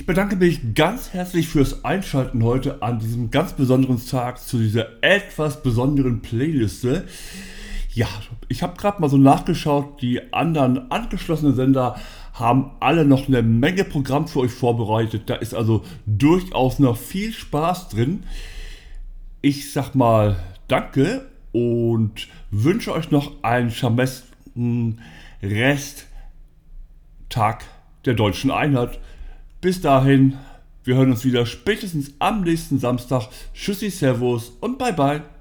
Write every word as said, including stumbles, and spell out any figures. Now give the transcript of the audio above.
bedanke mich ganz herzlich fürs Einschalten heute an diesem ganz besonderen Tag zu dieser etwas besonderen Playliste. Ja, ich habe gerade mal so nachgeschaut, die anderen angeschlossenen Sender haben alle noch eine Menge Programm für euch vorbereitet. Da ist also durchaus noch viel Spaß drin. Ich sag mal danke und wünsche euch noch einen charmanten Resttag der deutschen Einheit. Bis dahin, wir hören uns wieder spätestens am nächsten Samstag. Tschüssi, Servus und bye bye.